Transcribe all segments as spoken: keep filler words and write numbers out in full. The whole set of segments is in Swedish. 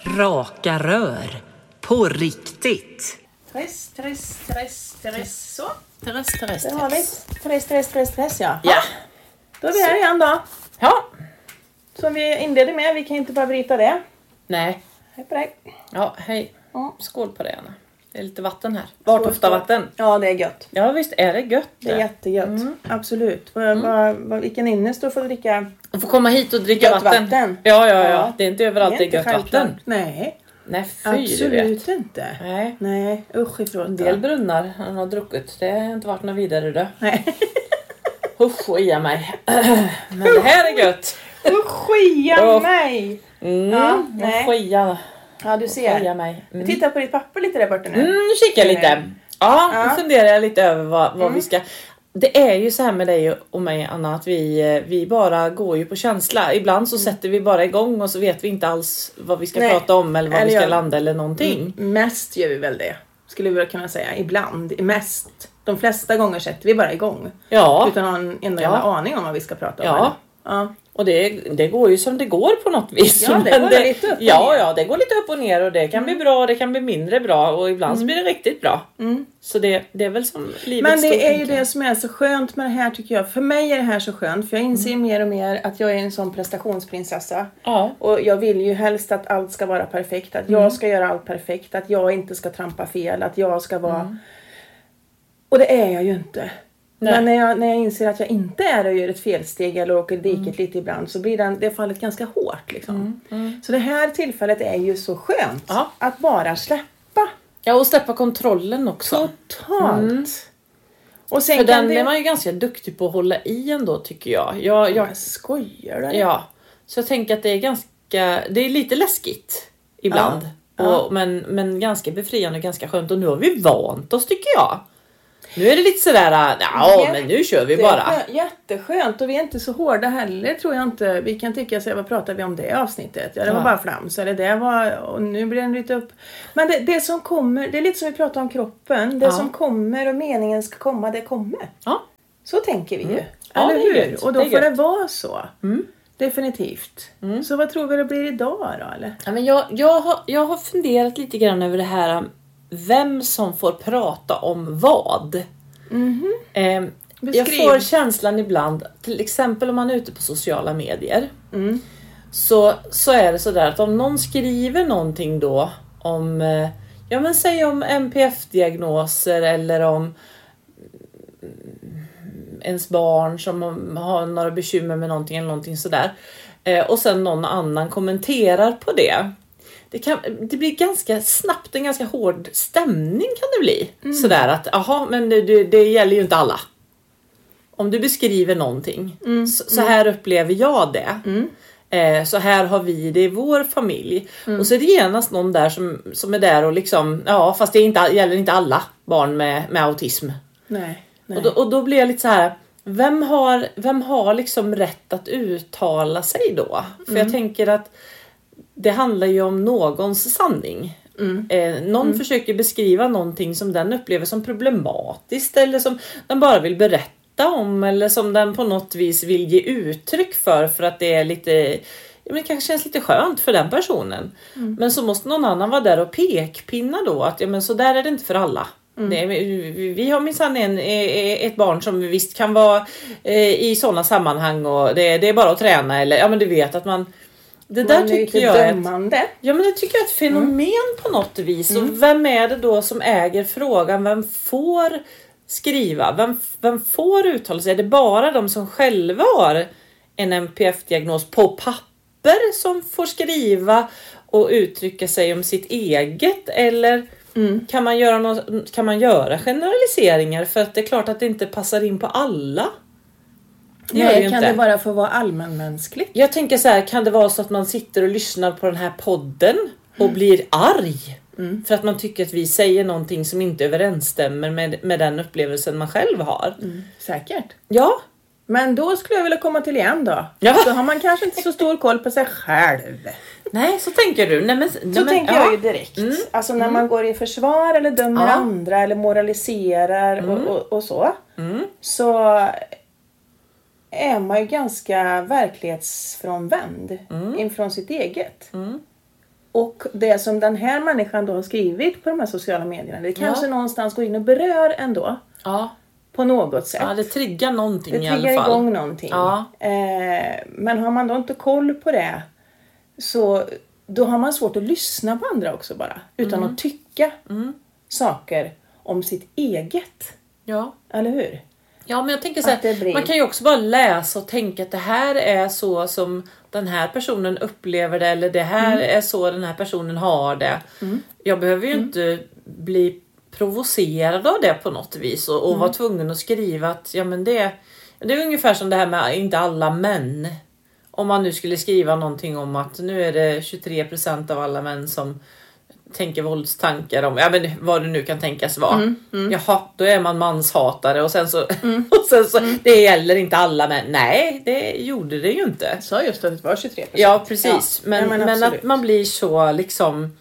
Raka rör. På riktigt. Stress, stress, stress, stress. Så. Stress, stress, Där har vi. stress. Stress, stress, stress, stress, ja. Ja. Då är vi här igen då. Ja. Som vi inledde med, vi kan inte bara bryta det. Nej. Hej på dig. Ja, hej. Ja. Skål på det, Anna. Det är lite vatten här. Vart ofta vatten? Ja, det är gött. Ja, visst är det gött. Det är jättegött. Mm. Absolut. Vad, vad, vad, vilken ynnest att få dricka Och få komma hit och dricka gött vatten. vatten. Ja, ja, ja, Ja. Det är inte överallt det är inte gött självklart. vatten. Nej, Nej, fy du vet. absolut inte. Nej. Nej, usch ifrån En del brunnar han har druckit. Det har inte varit något vidare då. Nej. Usch, ia mig. Men det här är gött. Usch, skia Usch. mig. Mm, Ja, nej. Skia. Ja, du ser. Skia mig. Mm. Titta på ditt papper lite där borta nu. Mm, nu kikar jag lite. Ja, Ja. nu funderar jag lite över vad, vad Mm. vi ska... Det är ju så här med dig och mig, Anna, att vi, vi bara går ju på känsla. Ibland så sätter vi bara igång och så vet vi inte alls vad vi ska Nej. prata om eller vad Eller vi ska jag- landa eller någonting. Mm, mest gör vi väl det. Skulle vi väl kunna säga. Ibland. Mest. De flesta gånger sätter vi bara igång. Ja, Utan att ha en enda Ja. jävla aning om vad vi ska prata om. Ja. eller? Ja. och det, det går ju som det går på något vis. Ja, det Men går lite upp och ja, ner. ja, det går lite upp och ner och det kan bli bra och det kan bli mindre bra och ibland så blir det riktigt bra. Mm. Så det, det är väl som livet Men stort, det är ju tänker jag. det som är så skönt med det här tycker jag. För mig är det här så skönt. För jag inser Mm. mer och mer att jag är en sån prestationsprinsessa. Ja. Och jag vill ju helst att allt ska vara perfekt. Att Mm. jag ska göra allt perfekt. Att jag inte ska trampa fel. Att jag ska vara... Mm. Och det är jag ju inte. Nej. Men när jag, när jag inser att jag inte är det och gör ett felsteg eller åker diket Mm. lite ibland. Så blir den, det fallet ganska hårt liksom. Så det här tillfället är ju så skönt. Ja. Att bara släppa. Ja, och släppa kontrollen också. Totalt. Mm. Och sen För kan den det... är man ju ganska duktig på att hålla i ändå, tycker jag. Jag, jag Jag skojar du? ja, så jag tänker att det är ganska, det är lite läskigt ibland. Ja, ja. Och, men, men ganska befriande och ganska skönt. Och nu har vi vant oss, tycker jag. Nu är det lite sådär, ja men nu kör vi bara. Jätteskönt, jätteskönt och vi är inte så hårda heller tror jag inte. Vi kan tycka så här, vad pratar vi om det avsnittet? Ja det var Ja. bara flams eller det var, och nu blir den lite upp. Men det, det som kommer, det är lite som vi pratar om kroppen. Det Ja. som kommer och meningen ska komma, det kommer. Ja. Så tänker vi ju. Ja, Eller det är hur? gött. Och då Det är får det gött. vara så. Mm. Definitivt. Så vad tror vi det blir idag då eller? Ja, men jag, jag, har, jag har funderat lite grann över det här. Vem som får prata om vad. Mhm. Eh, jag Beskriv. får känslan ibland, till exempel om man är ute på sociala medier. Mm. Så, så är det sådär att om någon skriver någonting då om, eh, ja men säg om M P F-diagnoser eller om ens barn som har några bekymmer med någonting eller någonting sådär. Eh, och sen någon annan kommenterar på det. Det, kan, det blir ganska snabbt en ganska hård stämning kan det bli. Mm. Sådär att, aha men det, det, det gäller ju inte alla. Om du beskriver någonting. Mm. Så, så här upplever jag det. Mm. Eh, så här har vi det i vår familj. Och så är det genast någon där som, som är där och liksom, ja fast det är inte, gäller inte alla barn med, med autism. Nej. Nej. Och då, och då blir jag lite så här, vem har, vem har liksom rätt att uttala sig då? För jag tänker att det handlar ju om någons sanning. Mm. Eh, någon försöker beskriva någonting som den upplever som problematiskt eller som den bara vill berätta om eller som den på något vis vill ge uttryck för för att det är lite, ja, men det kanske känns lite skönt för den personen. Men så måste någon annan vara där och pekpinna då att ja, men så där är det inte för alla. Det är, vi vi har minsann en, ett barn som visst kan vara eh, i sådana sammanhang och det, det är bara att träna eller ja men du vet att man det där Man är tycker lite jag är ett, dömande. ja men det tycker jag är ett fenomen på något vis. Och vem är det då som äger frågan? Vem får skriva? Vem, vem får uttala sig? Är det bara de som själva har en M P F-diagnos på papper som får skriva och uttrycka sig om sitt eget? Eller Mm. kan man göra något, kan man göra generaliseringar? För att det är klart att det inte passar in på alla. Det gör det Nej, ju kan inte. det bara få vara allmänmänskligt? Jag tänker så här, kan det vara så att man sitter och lyssnar på den här podden och blir arg Mm. för att man tycker att vi säger någonting som inte överensstämmer med, med den upplevelsen man själv har? Mm. Säkert. Ja, Men då skulle jag vilja komma till igen då. Ja. Då har man kanske inte så stor koll på sig själv. nej så tänker du. Nej, men, nej, Så men, tänker ja. jag ju direkt. Mm. Alltså när man går i försvar eller dömer Ja. andra eller moraliserar Mm. och, och, och så. Mm. Så är man ju ganska verklighetsfrånvänd Mm. infrån sitt eget. Mm. Och det som den här människan då har skrivit på de här sociala medierna, det kanske Ja. någonstans går in och berör ändå. Ja. På något sätt. Ja, det triggar någonting det i alla triggar fall. igång någonting. Ja. Eh, men har man då inte koll på det, så då har man svårt att lyssna på andra också bara. Utan Mm. att tycka Mm. saker om sitt eget. Ja. Eller hur? Ja, men jag tänker så Att det här, blir- man kan ju också bara läsa och tänka att det här är så som den här personen upplever det, eller det här Mm. är så den här personen har det. Jag behöver ju inte bli provocerad av det på något vis och, och Mm. vara tvungen att skriva att ja, men det, det är ungefär som det här med inte alla män. Om man nu skulle skriva någonting om att nu är det tjugotre procent av alla män som tänker våldstankar om, ja men vad det nu kan tänkas vara. Mm, mm. Jaha, då är man manshatare och sen så, och sen så det gäller inte alla män. Nej, det gjorde det ju inte. Jag sa just att det var tjugotre procent. Ja, precis. Ja. Men, Nej, men men absolut. att man blir så liksom,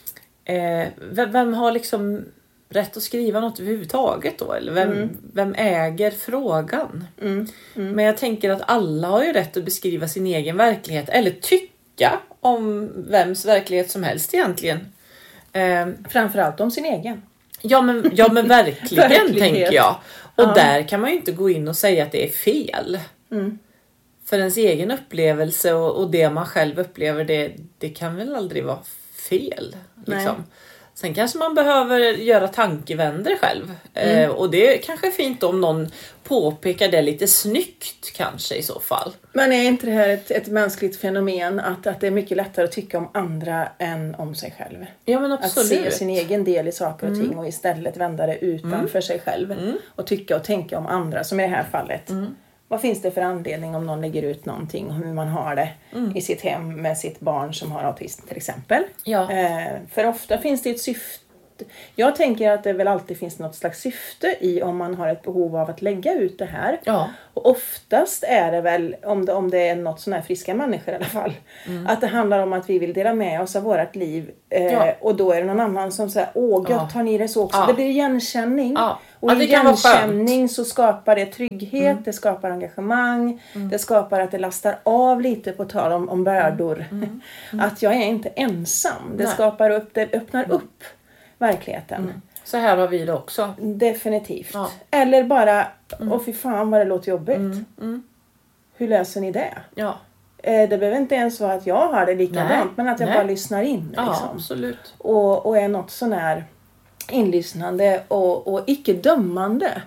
eh, vem, vem har liksom rätt att skriva något överhuvudtaget då? Eller vem, Mm. vem äger frågan? Mm. Mm. Men jag tänker att alla har ju rätt att beskriva sin egen verklighet. Eller tycka om vems verklighet som helst egentligen. Eh, Framförallt om sin egen. ja, men, ja men verkligen Verklighet. tänker jag. Och Ja. där kan man ju inte gå in och säga att det är fel. Mm. För ens egen upplevelse och, och det man själv upplever, det, det kan väl aldrig vara fel. Liksom. Nej. Sen kanske man behöver göra tankevänder själv. Mm. Eh, och det är kanske fint om någon påpekar det lite snyggt kanske i så fall. Men är inte det här ett, ett mänskligt fenomen att, att det är mycket lättare att tycka om andra än om sig själv? Ja, men Att absolut. se sin egen del i saker och ting och istället vända det utanför sig själv. Mm. Och tycka och tänka om andra, som i det här fallet. Mm. Vad finns det för anledning om någon lägger ut någonting om hur man har det Mm. i sitt hem med sitt barn som har autism till exempel? Ja. Eh, för ofta finns det ett syfte. Jag tänker att det väl alltid finns något slags syfte i om man har ett behov av att lägga ut det här. Ja. Och oftast är det väl, om det, om det är något sån här friska människor i alla fall, Mm. att det handlar om att vi vill dela med oss av vårt liv. Eh, Ja. Och då är det någon annan som säger, åh gött, Ja. tar ni det så också? Ja. Det blir igenkänning. Ja. Och Ja, i det kan vara skönt. igenkänning så skapar det trygghet, det skapar engagemang, Mm. det skapar att det lastar av lite på tal om, om bördor. Att jag är inte ensam. Det Mm. Nej. skapar upp, det öppnar upp verkligheten. Så här har vi det också. Definitivt. Ja. Eller bara, åh fy fan vad det låter jobbigt. Mm. Mm. Hur löser ni det? Ja. Eh, Det behöver inte ens vara att jag har det likadant, Nej. men att jag Nej. bara lyssnar in. Ja, Liksom. absolut. Och, och är något sån här inlyssnande och, och icke dömande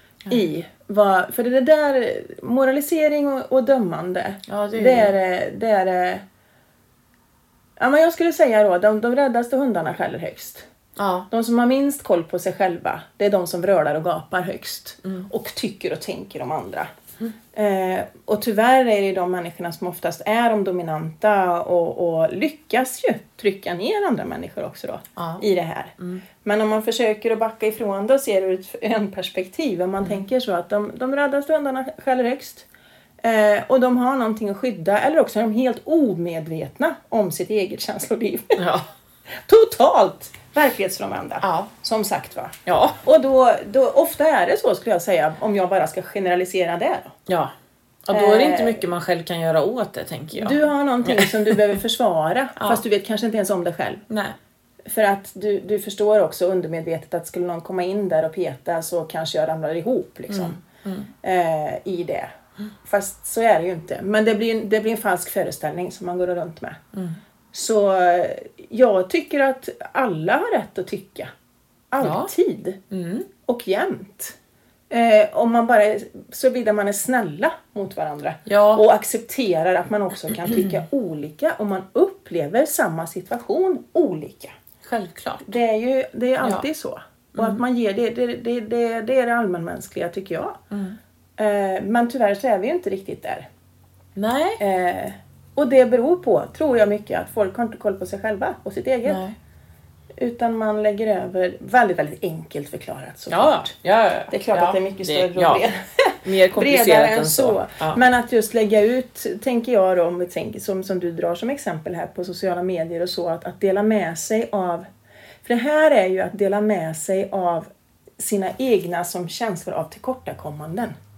i vad, för det där moralisering och, och dömande, Ja, det är det är det är ja, men jag skulle säga då, de, de räddaste hundarna skäller högst. Ja. De som har minst koll på sig själva, det är de som vrölar och gapar högst. Mm. Och tycker och tänker om andra. Eh, och tyvärr är det de människorna som oftast är de dominanta och, och lyckas ju trycka ner andra människor också då. Ja. I det här. Mm. Men om man försöker att backa ifrån det och ser ur ett en perspektiv. Om man tänker så att de, de räddaste hundarna skäller högst. Eh, och de har någonting att skydda. Eller också är de helt omedvetna om sitt eget känsloliv. Ja. Totalt verklighetsfrånvända. Ja. Som sagt va. Ja. Och då, då, ofta är det så skulle jag säga. Om jag bara ska generalisera det då. Ja. Ja, då är det inte Eh, mycket man själv kan göra åt det, tänker jag. Du har någonting som du behöver försvara. Ja. Fast du vet kanske inte ens om det själv. Nej. För att du, du förstår också undermedvetet att skulle någon komma in där och peta så kanske jag ramlar ihop liksom. Mm. Eh, I det. Fast så är det ju inte. Men det blir, det blir en falsk föreställning som man går runt med. Mm. Så eh, jag tycker att alla har rätt att tycka. Alltid. Mm. Och jämt. Eh, om man bara är, såvida man är snälla mot varandra. Ja. Och accepterar att man också kan tycka olika. Och man upplever samma situation olika. Självklart. Det är ju det är alltid Ja. så. Och att man ger det, det, det, det, det är det allmänmänskliga tycker jag. Mm. Eh, men tyvärr så är vi ju inte riktigt där. Nej. Eh, och det beror på, tror jag mycket, att folk har inte koll på sig själva och sitt eget. Nej. Utan man lägger över, väldigt, väldigt enkelt förklarat såklart. Ja. Ja, ja. Det är klart ja. att det är mycket större och ja. bred. Mer komplicerat bredare än så. Ja. Men att just lägga ut, tänker jag då, om vi tänker, som, som du drar som exempel här på sociala medier och så, att, att dela med sig av, för det här är ju att dela med sig av sina egna som känslor av tillkortakommanden.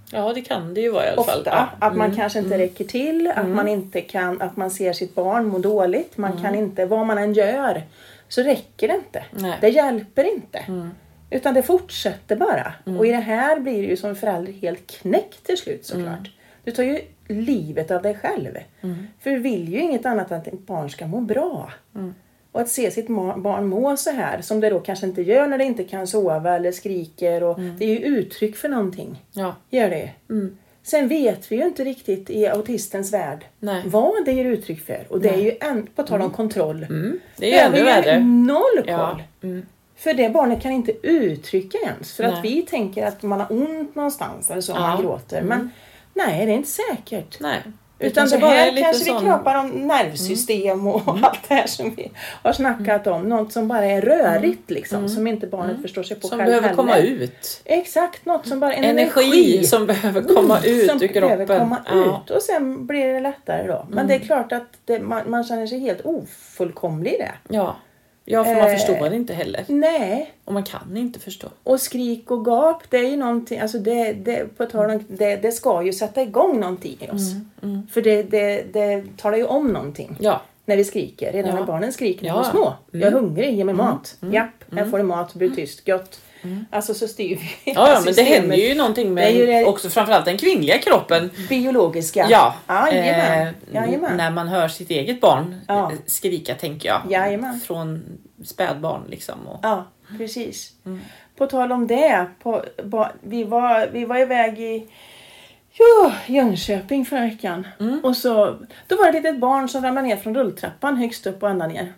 Ja, det kan det ju vara i alla Ofta, fall. Ja. att man Mm. kanske inte räcker till, att man inte kan, att man ser sitt barn må dåligt. Man kan inte, vad man än gör, så räcker det inte. Nej. Det hjälper inte. Mm. Utan det fortsätter bara. Och i det här blir det ju som förälder helt knäckt till slut såklart. Mm. Du tar ju livet av dig själv. Mm. För du vill ju inget annat än att ditt barn ska må bra. Mm. Och att se sitt ma- barn må så här, som det då kanske inte gör när det inte kan sova eller skriker. Och det är ju uttryck för någonting. Ja. Gör det. Mm. Sen vet vi ju inte riktigt i autistens värld Nej. vad det ger uttryck för. Och det är ju en, på tal om kontroll. Mm. Det Det är har vi ännu ju värre. noll koll. Ja. Mm. För det barnet kan inte uttrycka ens. För Nej. att vi tänker att man har ont någonstans eller så om Ja. man gråter. Men nej, det är inte säkert. Nej. Utan kanske det bara är här lite kanske sån- vi pratar om nervsystem och allt det här som vi har snackat om. Något som bara är rörigt liksom. Som inte barnet förstår sig på Som själv behöver heller. komma ut. Exakt, något som bara en Energi, energi. som behöver komma ut som ur kroppen. behöver komma Ja. ut och sen blir det lättare då. Men det är klart att det, man, man känner sig helt ofullkomlig i det. Ja. Ja, för man Eh. förstår inte heller. Nej. Och man kan inte förstå. Och skrik och gap, det är ju någonting, alltså det, det, på tal om, det, det ska ju sätta igång någonting i oss. För det, det, det talar ju om någonting. Ja. När vi skriker, redan Ja. när barnen skriker när Ja. de är små. Jag är hungrig, ge mig mat. Japp, här får du mat, blir tyst, gott. Alltså så styr vi Ja, ja, men det systemet. händer ju någonting med Det är ju det- också framförallt den kvinnliga kroppen. Biologiska. Ja, Jajamän. eh, Jajamän. när man hör sitt eget barn Ja. eh, skrika, tänker jag. Jajamän. Från spädbarn liksom. Och, Ja, precis. På tal om det, på, ba, vi, var, vi var iväg i jo, Jönköping förra veckan. Och så, då var det ett litet barn som ramlade ner från rulltrappan högst upp och ända ner.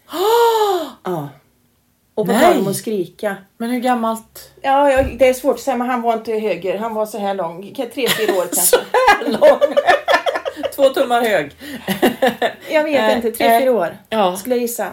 Ja. Och på Nej. tal om att skrika. Men hur gammalt? Ja, ja, det är svårt att säga, men han var inte höger. Han var så här lång. Tre, fyra år kanske. Lång. Två tummar hög. Jag vet Eh, inte, tre, eh, fyra år. ja. Skulle jag gissa.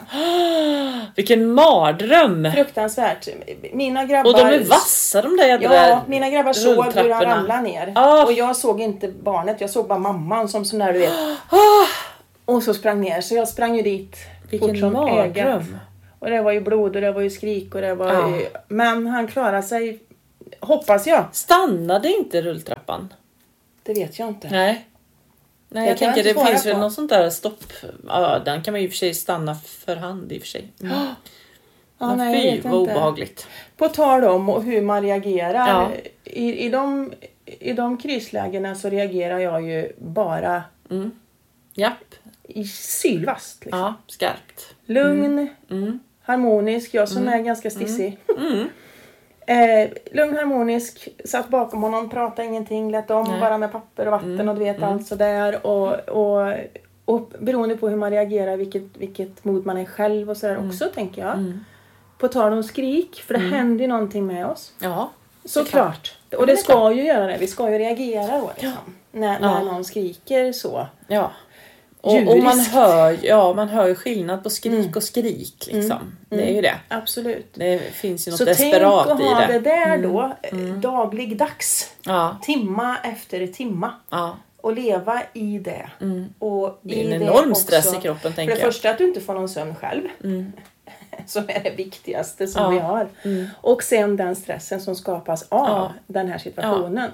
Vilken mardröm. Fruktansvärt. Mina grabbar... Och de är vassa, de där jädra Ja, mina grabbar såg hur han rulltrapporna. ramlade ner. Ah. Och jag såg inte barnet, jag såg bara mamman som sån där, du vet. Ah, Och så sprang ner, så jag sprang ju dit. vilken fort som ögat. mardröm. Och det var ju blod och det var ju skrik och det var Ah. ju... Men han klarade sig, hoppas jag. Stannade inte rulltrappan? Det vet jag inte. Nej. Nej, Det jag kan jag tänker inte det svara finns väl på. något sånt där stopp. Ja, den kan man ju i och för sig stanna för hand i och för sig. Mm. Ja, Men nej, jag fy, vet vad inte. obehagligt. På tal om och hur man reagerar. Ja. I, i, de, I de krislägena så reagerar jag ju bara Mm. Japp. i sylvast. Liksom. Ja, skarpt. Lugn, Mm. harmonisk. Jag som är ganska stissig. Mm. Eh, lugn, harmonisk, satt bakom honom, pratade ingenting, lät dem Nej. bara med papper och vatten och du vet allt sådär. Och, och, och beroende på hur man reagerar, vilket, vilket mod man är själv och sådär också, tänker jag. Mm. På tal om skrik, för det händer ju någonting med oss. Ja. Såklart. Och men det det är ska ju göra det, vi ska ju reagera då liksom. När, när Ja. någon skriker så. Ja. Och, och man Djuriskt. hör, ja, man hör ju skillnad på skrik och skrik liksom. Det är ju det. Absolut. Det finns ju något Så tänk desperat att i ha det. det där då, mm. dagligdags. Ja. Timma efter timma. Ja. Och leva i det. Mm. Och Det är i en det enorm också- stress i kroppen, För tänker det jag. första att du inte får någon sömn själv. Mm. Som är det viktigaste som Ja. vi har. Mm. Och sen den stressen som skapas av Ja. den här situationen.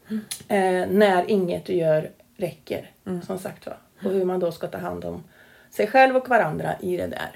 Eh, när inget du gör räcker. Som sagt var. Och hur man då ska ta hand om sig själv och varandra i det där.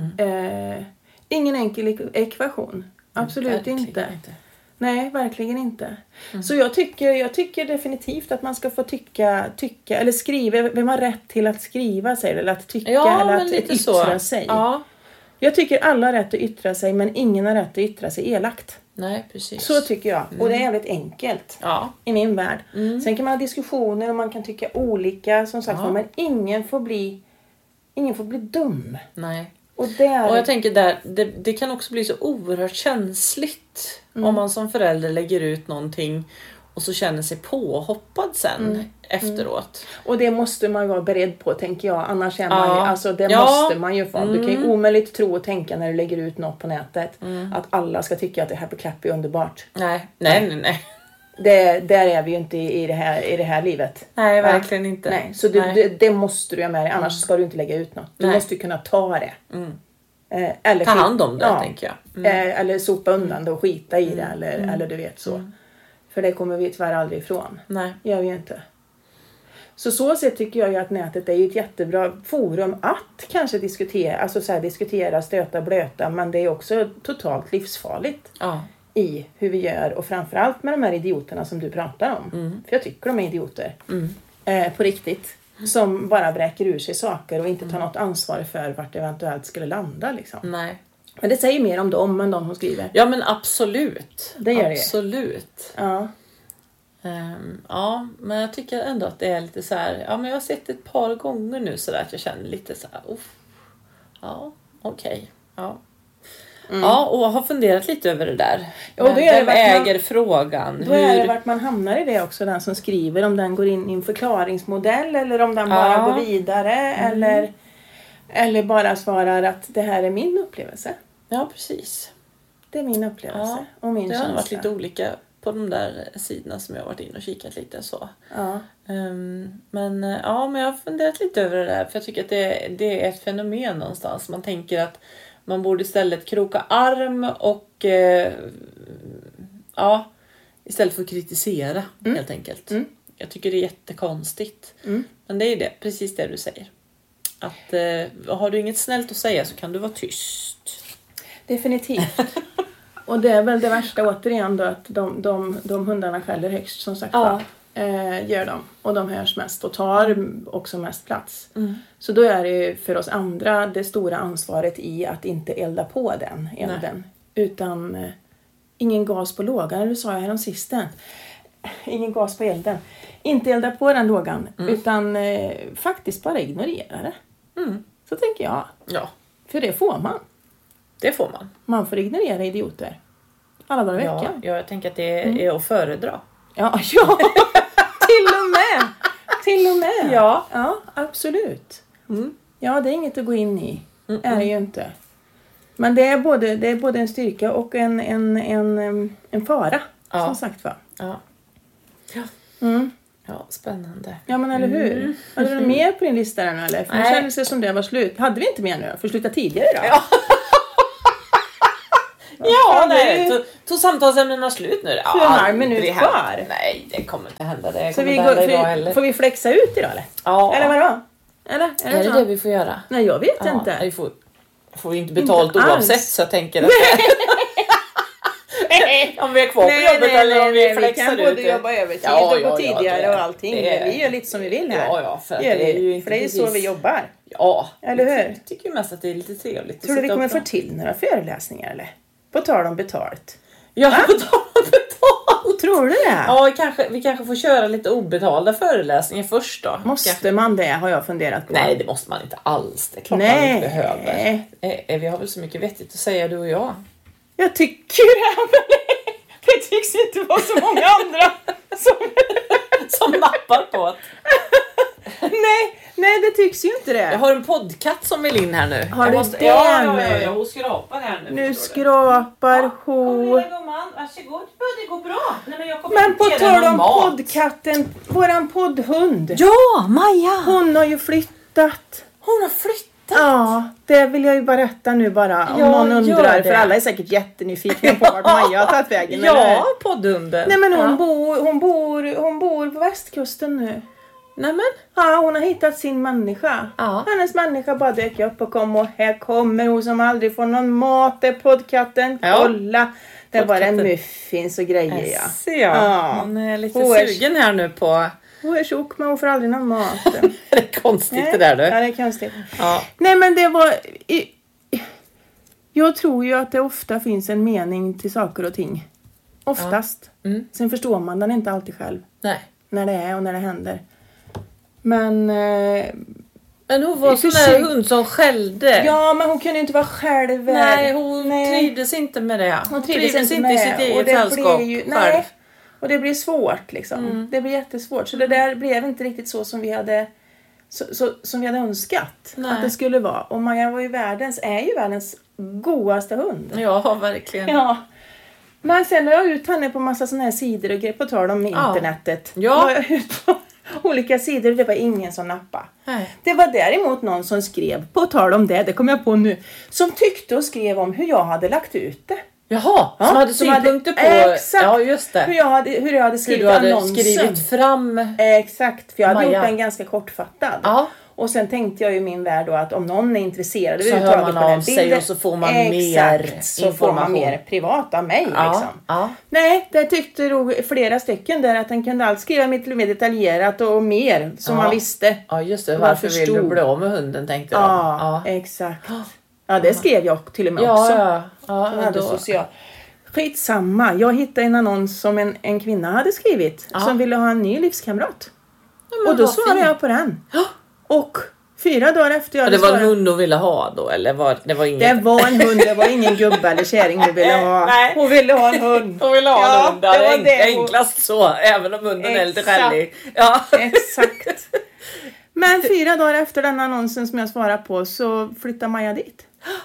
Eh, ingen enkel ek- ekvation. Absolut Verkligen inte. Nej, verkligen inte. Så jag tycker, jag tycker definitivt att man ska få tycka, tycka eller skriva. Vem har rätt till att skriva sig? Eller att tycka Ja, eller men att lite yttra så. sig. Ja. Jag tycker alla har rätt att yttra sig, men ingen har rätt att yttra sig elakt. Nej, precis. Så tycker jag. Och det är jävligt enkelt. Ja. I min värld. Sen kan man ha diskussioner och man kan tycka olika. Som sagt, Ja. men ingen får bli ingen får bli dum. Nej. Och där... Och jag tänker där, det, det kan också bli så oerhört känsligt om man som förälder lägger ut någonting och så känner sig påhoppad sen efteråt. Och det måste man ju vara beredd på, tänker jag. Annars är man Ja. ju, alltså det Ja. måste man ju få. Du kan ju Mm. omöjligt tro och tänka när du lägger ut något på nätet. Att alla ska tycka att det Happy Clap är underbart. Nej, nej, nej, nej. Det, där är vi ju inte i det här, i det här livet. Nej, Va? verkligen inte. Nej, så du, Nej. Det, det måste du ha med dig. Annars ska du inte lägga ut något. Du Nej. måste ju kunna ta det. Mm. Eh, eller Ta skit- hand om det, ja. tänker jag. Mm. Eh, eller sopa undan det och skita i det. Eller, eller du vet så. För det kommer vi tyvärr aldrig ifrån. Nej. Gör vi ju inte. Så så sätt tycker jag ju att nätet är ju ett jättebra forum att kanske diskutera, alltså så här, diskutera, stöta, blöta, men det är också totalt livsfarligt Ja. i hur vi gör och framförallt med de här idioterna som du pratar om. Mm. För jag tycker de är idioter. Mm. Eh, på riktigt. Som bara vräker ur sig saker och inte tar något ansvar för vart det eventuellt skulle landa liksom. Nej. Men det säger mer om dem än de hon skriver. Ja, men absolut. Det gör det. Absolut. Ja. Um, ja, men jag tycker ändå att det är lite så här. Ja, men jag har sett det ett par gånger nu så där att jag känner lite så här. Uff. Ja, okej. Okay. Ja. Mm. Ja, och har funderat lite över det där. Ja, och då är Vem det äger man, frågan? Då Hur... är det vart man hamnar i det också, den som skriver. Om den går in i en förklaringsmodell eller om den bara ja. går vidare. Mm. Eller, eller bara svarar att det här är min upplevelse. Ja, precis. Det är min upplevelse Ja, och min det har känsla. varit lite olika på de där sidorna som jag har varit in och kikat lite så. Ja. Um, men ja, men jag har funderat lite över det där. För jag tycker att det, det är ett fenomen någonstans. Man tänker att man borde istället kroka arm och eh, ja, istället för att kritisera mm. helt enkelt. Mm. Jag tycker det är jättekonstigt. Mm. Men det är det, precis det du säger. Att eh, har du inget snällt att säga så kan du vara tyst. Definitivt. Och det är väl det värsta återigen då att de, de, de hundarna skäller högst som sagt. Ja. Eh, gör de. Och de hörs mest och tar mm. också mest plats. Mm. Så då är det ju för oss andra det stora ansvaret i att inte elda på den elden. Nej. Utan eh, ingen gas på lågan. Det sa jag härom sisten. Ingen gas på elden. Inte elda på den lågan. Mm. Utan eh, faktiskt bara ignorera det. Mm. Så tänker jag. Ja. För det får man. Det får man. Man får ignorera idioter. Alla dagar i ja, veckan. Ja, jag tänker att det är, mm. är att föredra. Ja, ja. Till och med. Till och med. Ja. Ja, absolut. Mm. Ja, det är inget att gå in i. Mm-mm. Är det ju inte. Men det är både, det är både en styrka och en, en, en, en fara. Ja. Som sagt va. Ja. Ja. Mm. Ja, spännande. Ja, men eller hur? Mm. Hade du mer på din lista där nu eller? För det Nej. kändes det som det var slut. Hade vi inte mer nu? För att sluta tidigare då? Ja. Ja, nej. Tog, tog samtalsämnena slut nu? Ja, en halv minut kvar. Nej, det kommer inte hända. Det så kommer vi inte går, hända idag för, heller. får vi flexa ut idag eller? Ja. Eller vadå? Eller? Är det, är det, det vi får göra? Nej, jag vet ja, inte. Vi får, får ju inte betalt inte oavsett alls. så jag tänker att om vi är kvar nej, på jobbet nej, eller nej, om vi nej, flexar vi ut. kan både jobba övertid ja, och ja, gå tidigare ja, och allting. Det, vi gör lite som vi vill här. Ja, ja, för det, det är ju inte för det är ju så vi jobbar. Ja, eller hur? Jag tycker ju mest att det är lite trevligt. Tror du vi kommer få till några föreläsningar eller? På tal om betalt. Ja, på tal om betalt. Tror du det? Ja, kanske, vi kanske får köra lite obetalda föreläsningar först då. Måste kanske. man det har jag funderat på. Nej, det måste man inte alls. Det är klart nej. man inte behöver. Eh, vi har väl så mycket vettigt att säga du och jag. Jag tycker det. Det tycks inte vara så många andra som, som nappar på det. nej, nej, det tycks ju inte det. Jag har en poddkatt som vill in här nu. Har jag du måste, det ja, ja, nu? ja, ja, hon skrapar här nu. Nu skrapar ja, hon. Varsågod. Det går bra. Nej, men jag men på tal om poddkatten, våran poddhund. Ja, Maja. Hon har ju flyttat. Hon har flyttat. Ja, det vill jag ju berätta nu bara. Om ja, någon undrar. För alla är säkert jättenyfikna på vart Maja har tagit vägen. Ja, poddhunden. Nej, men hon, ja. bor, hon, bor, hon bor på västkusten nu. Nämen. Ja, hon har hittat sin människa. Ja. Hennes människa bara dök upp och kom och här kommer hon som aldrig får någon mat. Det är poddkatten. Ja. Kolla. Det var en muffins och grejer. Ja. Ser jag. Ja. Hon är lite hon är, sugen här nu på... Hon är tjock men hon får aldrig någon mat. Det är konstigt. Nej. Det där du. Ja, det är konstigt. Ja. Nej, men det var... Jag tror ju att det ofta finns en mening till saker och ting. Oftast. Ja. Mm. Sen förstår man den inte alltid själv. Nej. När det är och när det händer. Men... Eh, men hon var sån där hund som skällde. Ja, men hon kunde inte vara själv. Nej, hon nej. trivdes inte med det. Hon trivdes, hon trivdes inte, inte i sitt eget sällskap ju, nej. Och det blir svårt liksom. Mm. Det blir jättesvårt. Så det där blev inte riktigt så som vi hade så, så, som vi hade önskat nej. Att det skulle vara. Och Maja var ju världens, är ju världens godaste hund. Ja, verkligen. Ja. Men sen la jag ut henne på massa såna här sidor och grejer på tal om ja. internetet. Ja. La jag ut på olika sidor och det var ingen som nappade. Nej. Det var däremot någon som skrev, på tal om det, det kom jag på nu, som tyckte och skrev om hur jag hade lagt ut det. Jaha, Ja, som hade som hade- synpunkter på... Exakt. Ja, just det. Hur jag hade, hur jag hade Hur skrivit du hade annonsen. skrivit fram... Exakt, för jag hade Maja. gjort den ganska kortfattad. Ja. Och sen tänkte jag i min värld då att om någon är intresserad Så hör överhuvudtaget man på den av sig bilden, och så får man exakt, mer så får man information. mer privat av mig Ja, liksom. ja. Nej, det tyckte nog flera stycken där att den kunde allt skriva lite mer detaljerat och mer som Ja. man visste. Ja, just det. Och man Varför vill du förstod. bli av med hunden, tänkte de. Ja, exakt. Ja, det skrev jag till och med Ja, också. ja. Ja, Jag hade då. social. Skitsamma. Jag hittade en annons som en, en kvinna hade skrivit. Ja. Som ville ha en ny livskamrat. men Och då vad svarade fint. jag på den. Och fyra dagar efter jag Ja, hade det var en svarat- hund hon ville ha då, eller var, det var inget? Det var en hund, det var ingen gubbe eller kärring hon ville ha. Nej. Hon ville ha en hund. Hon ville ha Ja, en hund, det det är var enk- det hon- enklast så, även om hunden är lite Exakt. skällig. Ja. Exakt. Men fyra dagar efter den annonsen som jag svarade på så flyttade Maja dit.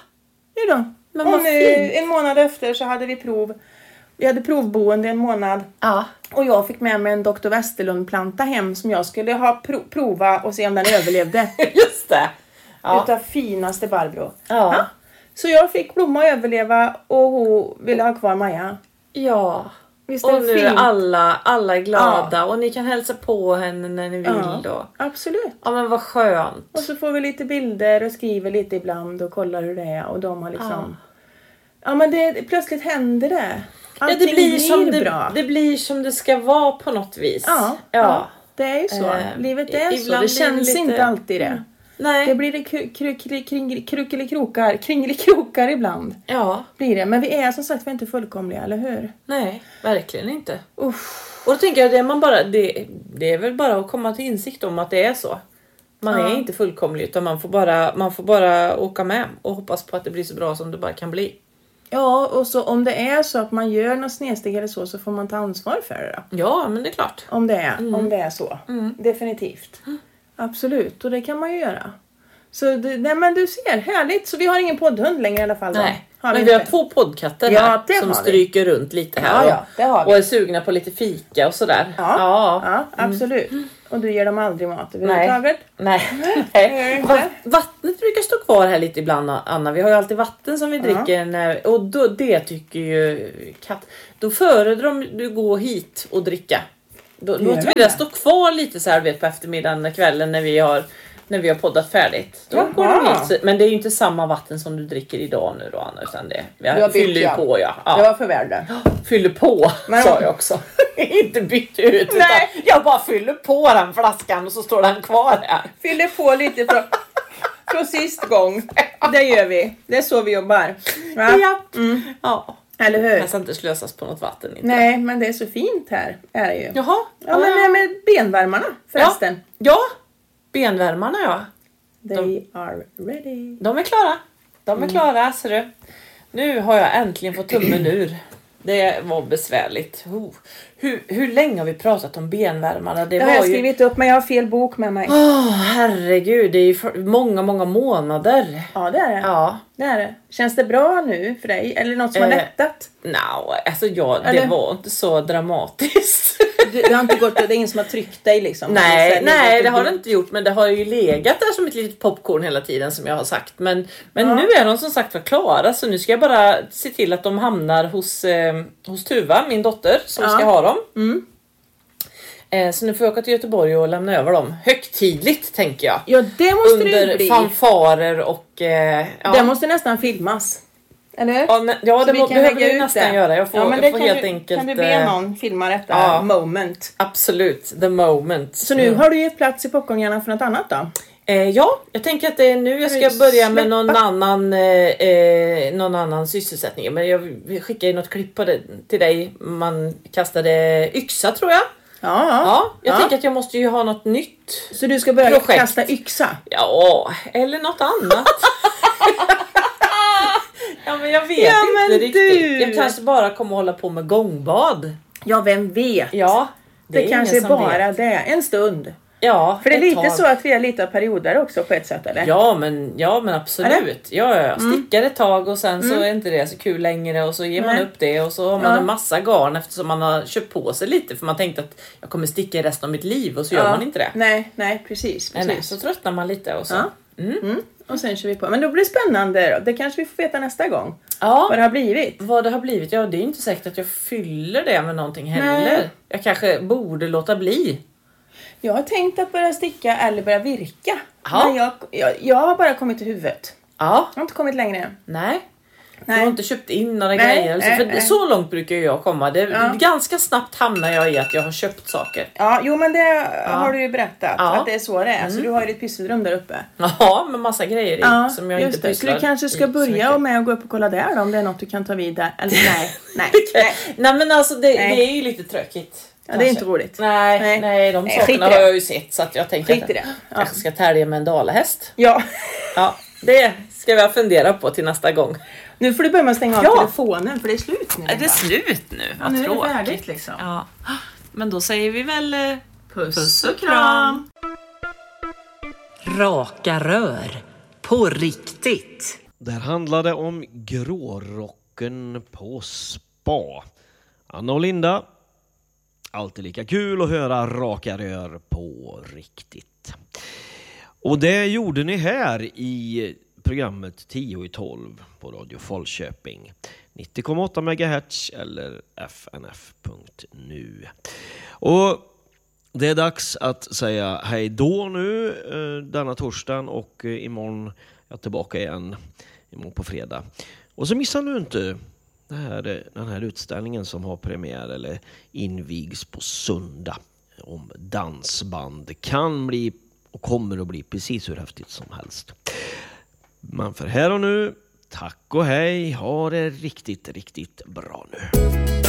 Jo då. Men Och vad nu, fint. en månad efter så hade vi prov. Vi hade provboende en månad. Ja. Och jag fick med mig en doktor Westerlund-planta hem som jag skulle ha pro- prova och se om den överlevde. Just det. Ja. Utav finaste Barbro. Ja. Så jag fick Blomma överleva och hon ville ha kvar Maja. Ja. Visst är Och det nu är fint? alla, alla är glada och ni kan hälsa på henne när ni vill Ja, då. absolut. Ja, men vad skönt. Och så får vi lite bilder och skriver lite ibland och kollar hur det är. Och de har liksom... Ja, men det, plötsligt händer det. Ja, Allting det blir som det, bra. det blir som det ska vara på något vis. Ja, ja. ja. det är ju så. Eh, Livet är så. ibland Det blir känns det lite- inte alltid det. Nej. Det blir det kru- kru- kru- kring- kruckelikrokar, kringelikrokar ibland. Ja, Blir det. Men vi är som sagt vi är inte fullkomliga, eller hur? nej, verkligen inte. Uff. Och då tänker jag, det, är man bara, det, det är väl bara att komma till insikt om att det är så. Man Ja. är inte fullkomlig, utan man får, bara, man får bara åka med och hoppas på att det blir så bra som det bara kan bli. Ja, och så om det är så att man gör något snedsteg eller så, så får man ta ansvar för det då. Ja, men det är klart. Om det är, Mm. om det är så. Definitivt. Absolut, och det kan man ju göra. Så det, nej, men du ser, härligt. Så vi har ingen poddhund längre i alla fall då. Nej, Har men vi vi har inte. två poddkatter Ja, här det som har vi. stryker runt lite här. Ja, ja, det har vi. Och är sugna på lite fika och sådär. Ja, ja. ja absolut. Och du ger dem aldrig mat Nej. överhuvudtaget? Nej. det gör jag inte. Va- vattnet brukar stå kvar här lite ibland, Anna. Vi har ju alltid vatten som vi dricker. När, och då, det tycker ju katt. Då föredrar de du gå hit och dricka. Då Gör låter de vi det det? stå kvar lite så här vet, på eftermiddagen, kvällen när vi har när vi har poddat färdigt. Då Jaha. går de hit. Så- Men det är ju inte samma vatten som du dricker idag nu då, Anna. Utan det, Du har jag bytt, fyller ju ja. på, ja. ja. Det var för värde. Fyller på, Men- sa jag också. Inte bytt ut, utan Nej. jag bara fyller på den flaskan och så står den kvar här. Fyller på lite från, från sist gång. Det gör vi. Det är så vi jobbar. Va? Ja. Mm. ja. Eller hur? Det ska inte slösas på något vatten. Inte. Nej, men det är så fint här. Är det ju. Jaha. Ja, men det här med benvärmarna förresten. Ja, benvärmarna ja. They are ready. De är klara. De är Mm. klara, ser du. Nu har jag äntligen fått tummen ur. Det var besvärligt. Oh. Hur, hur länge har vi pratat om benvärmarna? Det Det har var jag ju... skrivit upp, men jag har fel bok med mig. Åh, herregud, det är ju för många, många månader. Ja, det är det. Ja. Det är det. Känns det bra nu för dig? Eller något som har Eh, lättat? No, alltså jag, det Eller? var inte så dramatiskt. Det, det har inte gått, det är ingen som har tryckt dig liksom? Nej, Eller så här, nej gått det och- har det inte gjort, men det har ju legat där som ett litet popcorn hela tiden som jag har sagt. Men, men Ja. nu är de som sagt var klara, så nu ska jag bara se till att de hamnar hos, eh, hos Tuva, min dotter, som Ja. ska ha dem. Mm. Eh, så nu får jag åka till Göteborg och lämna över dem högtidligt, tänker jag. Ja, det måste det ju Under bli. fanfarer och... Eh, ja. Det måste nästan filmas. Eller? Ja, men, ja Så det vi må, kan behöver lägga vi ut nästan det. göra. Jag får, Ja, men jag det får kan helt du, enkelt... Kan du be eh, någon filma detta ja. moment? Absolut, the moment. Så nu har du gett plats i popcornhjärnan för något annat då? Eh, ja, jag tänker att det är nu jag ska du börja med släppa? någon annan, eh, eh, någon annan sysselsättning. Men jag skickade ju något klipp på det till dig. Man kastade yxa, tror jag. Ja, ja. Ja, jag Ja. tänker att jag måste ju ha något nytt. Så du ska börja Projekt. kasta yxa? Ja, eller något annat. ja, men jag vet Ja, inte men riktigt. du. Jag kanske bara kommer hålla på med gångbad. Ja, vem vet? Ja, det är kanske är ingen som bara vet. det. En stund. Ja, För det är ett lite tag. så att vi är lite av perioder också på ett sätt, eller? Ja men, ja men absolut. Eller? Ja, ja, ja. Stickar ett tag och sen så är inte det så kul längre och så ger man Nej. upp det och så har man Ja. en massa garn eftersom man har köpt på sig lite för man tänkte att jag kommer sticka i resten av mitt liv och så gör man inte det. Nej, nej, precis. Nej, precis. nej, så tröttnar man lite och så. Ja. Mm. Mm. Och sen kör vi på. Men då blir det spännande då. Det kanske vi får veta nästa gång. Ja. Vad det har blivit. Vad det har blivit. Ja, det är inte säkert att jag fyller det med någonting heller. Nej. Jag kanske borde låta bli. Jag har tänkt att börja sticka eller börja virka. Ja. Men jag, jag, jag har bara kommit till huvudet. Ja. Jag har inte kommit längre än. Nej. Nej. Du har inte köpt in några Nej, grejer. Alltså, nej, för nej. så långt brukar jag komma. Det, Ja. Ganska snabbt hamnar jag i att jag har köpt saker. Ja, jo men det har du ju berättat. Ja. Att det är så det är. Så du har ju ditt pysselrum där uppe. Ja, med massa grejer i Ja, som jag just inte det. Så pysslar du kanske ska i så börja mycket. med att gå upp och kolla där då, om det är något du kan ta vid där. Eller nej, nej. Nej. Nej men alltså det, Nej. det är ju lite tråkigt. Ja, det är inte roligt. Nej, nej, Nej. de Nej, skit sakerna i det. har jag ju sett så att jag tänker Skit att i jag det. Ja. kanske ska tälja med en dalahäst. Ja, Ja, det ska vi fundera på till nästa gång. nu får du börja med att stänga av Ja. telefonen för det är slut nu. Är det slut nu? Ja, nu är det färdigt liksom. Ja, men då säger vi väl eh, Puss och kram! Raka rör. På riktigt. Det handlade om grårocken på spa. Anna och Linda. Alltid lika kul att höra raka rör på riktigt. Och det gjorde ni här i programmet tio i tolv på Radio Falköping. nittio komma åtta megahertz eller f n f punkt nu. Och det är dags att säga hej då nu eh, denna torsdagen och eh, imorgon är jag tillbaka igen imorgon på fredag. Och så missar nu inte det här, den här utställningen som har premiär eller invigs på söndag om dansband. Det kan bli och kommer att bli precis hur häftigt som helst. Men för här och nu, tack och hej, ha det riktigt, riktigt bra nu.